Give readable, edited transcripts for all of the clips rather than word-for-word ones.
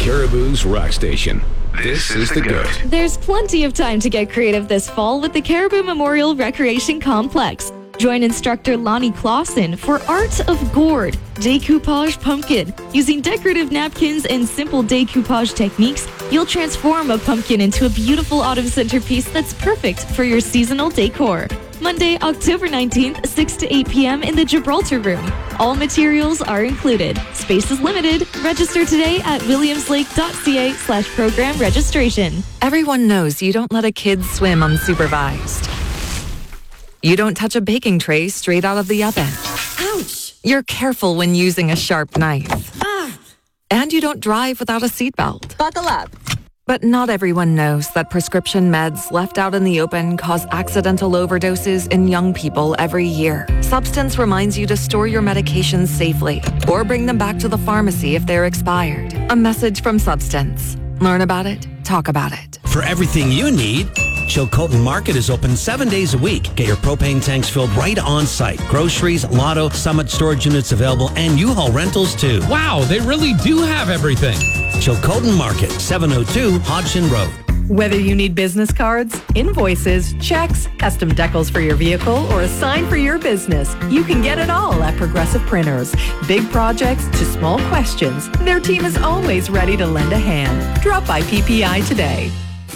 Caribou's rock station. This is The Good. There's plenty of time to get creative this fall with the Caribou Memorial Recreation Complex. Join instructor Lonnie Clausen for Art of Gourd, Decoupage Pumpkin. Using decorative napkins and simple decoupage techniques, you'll transform a pumpkin into a beautiful autumn centerpiece that's perfect for your seasonal decor. Monday, October 19th, 6 to 8 p.m. in the Gibraltar Room. All materials are included. Space is limited. Register today at williamslake.ca/program registration. Everyone knows you don't let a kid swim unsupervised. You don't touch a baking tray straight out of the oven. Ouch! You're careful when using a sharp knife. Ah! And you don't drive without a seatbelt. Buckle up. But not everyone knows that prescription meds left out in the open cause accidental overdoses in young people every year. Substance reminds you to store your medications safely or bring them back to the pharmacy if they're expired. A message from Substance. Learn about it, talk about it. For everything you need, Chilcotin Market is open 7 days a week. Get your propane tanks filled right on site. Groceries, Lotto, Summit storage units available, and U-Haul rentals too. Wow, they really do have everything. Chilcotin Market, 702 Hodgson Road. Whether you need business cards, invoices, checks, custom decals for your vehicle, or a sign for your business, you can get it all at Progressive Printers. Big projects to small questions, their team is always ready to lend a hand. Drop by PPI today.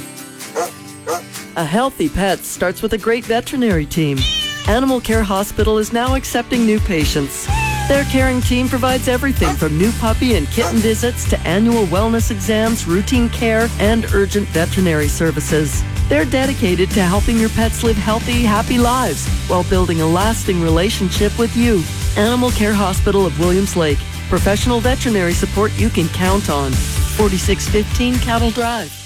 A healthy pet starts with a great veterinary team. Animal Care Hospital is now accepting new patients. Their caring team provides everything from new puppy and kitten visits to annual wellness exams, routine care, and urgent veterinary services. They're dedicated to helping your pets live healthy, happy lives while building a lasting relationship with you. Animal Care Hospital of Williams Lake. Professional veterinary support you can count on. 4615 Cattle Drive.